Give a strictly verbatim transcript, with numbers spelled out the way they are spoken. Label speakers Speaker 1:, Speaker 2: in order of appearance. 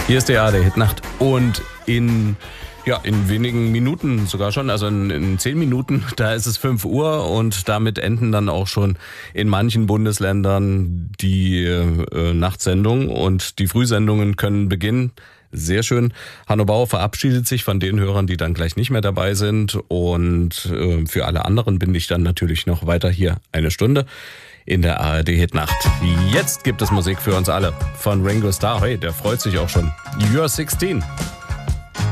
Speaker 1: Hier ist die A R D-Hitnacht und in, ja, in wenigen Minuten sogar schon, also in, in zehn Minuten, da ist es fünf Uhr und damit enden dann auch schon in manchen Bundesländern die äh, Nachtsendungen und die Frühsendungen können beginnen. Sehr schön. Hanno Bauer verabschiedet sich von den Hörern, die dann gleich nicht mehr dabei sind und äh, für alle anderen bin ich dann natürlich noch weiter hier eine Stunde in der A R D-Hitnacht. Jetzt gibt es Musik für uns alle von Ringo Starr. Hey, der freut sich auch schon. You're sixteen.